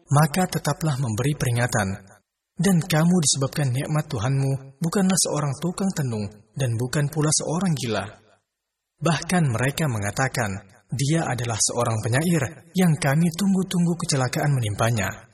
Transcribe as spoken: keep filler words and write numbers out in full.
maka tetaplah memberi peringatan. Dan kamu disebabkan nikmat Tuhanmu bukanlah seorang tukang tenung dan bukan pula seorang gila. Bahkan mereka mengatakan, dia adalah seorang penyair yang kami tunggu-tunggu kecelakaan menimpanya.